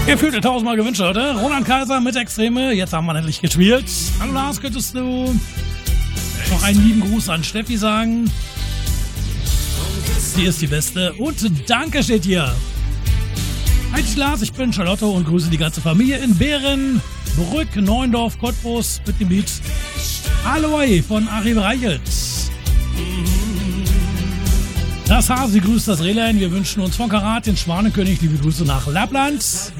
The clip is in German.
Gefühlte tausendmal gewünscht heute. Roland Kaiser mit Extreme. Jetzt haben wir endlich gespielt. Hallo Lars, könntest du noch einen lieben Gruß an Steffi sagen? Sie ist die Beste. Und danke steht hier. Hi Lars, ich bin Charlotte und grüße die ganze Familie in Bärenbrück, Neuendorf, Cottbus mit dem Lied Aloe von Achim Reichelt. Das Hasi grüßt das Rehlein. Wir wünschen uns von Karat den Schwanenkönig liebe Grüße nach Lappland.